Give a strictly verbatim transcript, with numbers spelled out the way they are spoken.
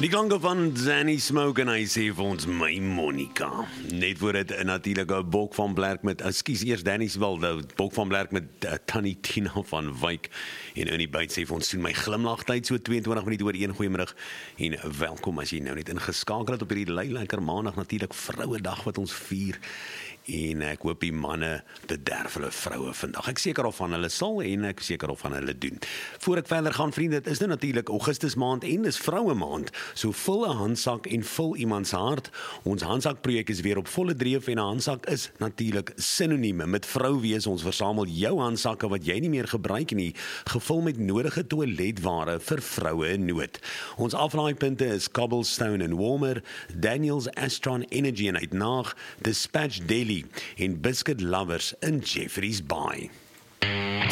Die klanke van Danny Smoke en hy sê vir ons my Monica. Net voor dit natuurlik 'n Bok van Blerk met, ekskuus eers Danny Swaldo, Bok van Blerk met uh, Tannie Tina van Wyk en in die byt sê vir ons sien my glimlagtyd so twee en twintig minute oor een. Goeiemiddag en welkom as jy nou net ingeskakel het op hierdie lekker maandag, natuurlik Vrouedag wat ons vier. En ek hoop die manne bederf hulle vroue vandag. Ek seker of van hulle sal en ek seker of van hulle doen. Voor ek verder gaan vriende, dit is nou natuurlik Augustus maand en dis vroue maand. So vul 'n handsak en vul iemand se hart. Ons handsak projek is weer op volle dreef en 'n handsak is natuurlik sinonieme met vrou wees. Ons versamel jou handsakke wat jy nie meer gebruik nie, gevul met nodige toiletware vir vroue in nood. Ons aflaaipunte is Cobblestone en Warmer, Daniels Astron Energy en Uitnaag, Dispatch Daily en Biscuit Lovers in Jeffreys Bay.